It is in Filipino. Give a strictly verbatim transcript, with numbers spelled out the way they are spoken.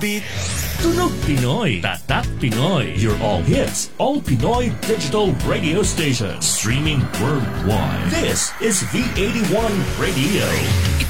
beat. Tunog Pinoy, Tatak Pinoy. Your all hits, all Pinoy digital radio station. Streaming worldwide. This is V eighty-one Radio.